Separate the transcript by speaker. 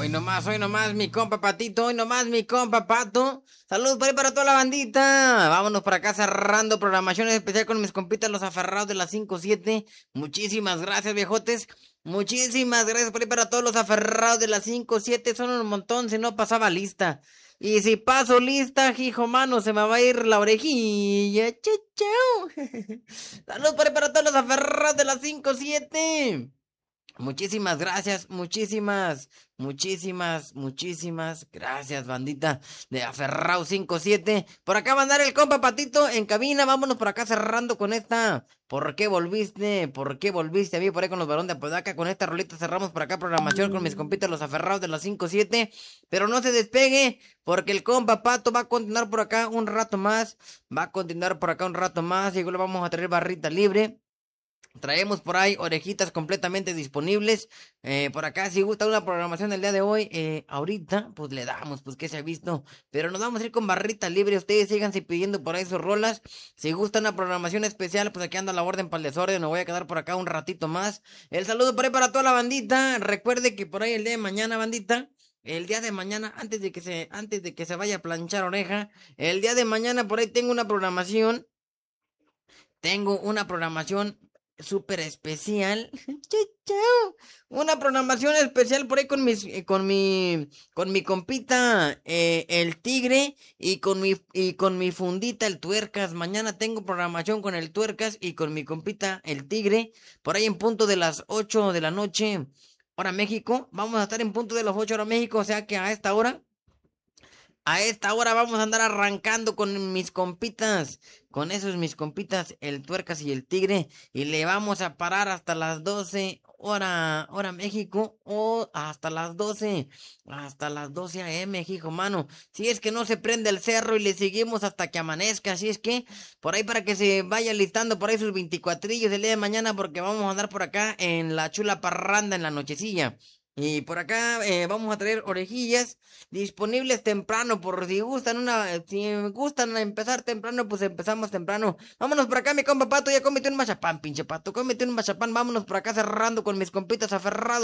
Speaker 1: Hoy nomás, mi compa Patito, hoy nomás, mi compa Pato. Saludos por ahí para toda la bandita. Vámonos para acá cerrando programación especial con mis compitas los aferrados de las 5-7. Muchísimas gracias, viejotes. Muchísimas gracias por ahí para todos los aferrados de las 5-7. Son un montón, si no pasaba lista. Y si paso lista, hijo mano, se me va a ir la orejilla. Chau. Saludos por ahí para todos los aferrados de las 5-7. Muchísimas gracias, muchísimas gracias, bandita de Aferrao 57. Por acá va a andar el compa Patito en cabina. Vámonos por acá cerrando con esta. ¿Por qué volviste? ¿Por qué volviste? A mí por ahí con los varones de Apodaca. Con esta rolita cerramos por acá programación con mis compitas los Aferrados de las 5-7. Pero no se despegue, porque el compa Pato va a continuar por acá un rato más. Va a continuar por acá un rato más. Y luego le vamos a traer barrita libre. Traemos por ahí orejitas completamente disponibles. Por acá, si gusta una programación del día de hoy, ahorita, pues le damos, pues que se ha visto. Pero nos vamos a ir con barrita libre. Ustedes síganse pidiendo por ahí sus rolas. Si gusta una programación especial, pues aquí anda la orden para el desorden. Me voy a quedar por acá un ratito más. El saludo por ahí para toda la bandita. Recuerde que por ahí el día de mañana, bandita. El día de mañana, antes de que se vaya a planchar oreja, el día de mañana por ahí tengo una programación. Tengo una programación súper especial. Chau. Una programación especial por ahí con con mi compita el Tigre y con mi fundita el Tuercas. Mañana tengo programación con el Tuercas y con mi compita el Tigre. Por ahí en punto de las 8 de la noche, hora México. Vamos a estar en punto de las 8 hora México, o sea que a esta hora. A esta hora vamos a andar arrancando con mis compitas, con esos mis compitas, el Tuercas y el Tigre, y le vamos a parar hasta las 12 hora México, o hasta las 12 AM, hijo mano. Si es que no se prende el cerro y le seguimos hasta que amanezca, así es que por ahí para que se vaya listando por ahí sus 24 el día de mañana, porque vamos a andar por acá en la chula parranda en la nochecilla. Y por acá vamos a traer orejillas disponibles temprano, por si gustan empezar temprano, pues empezamos temprano. Vámonos por acá, mi compa Pato, ya cómete un mazapán, pinche Pato, cómete un mazapán, vámonos por acá cerrando con mis compitas aferrados.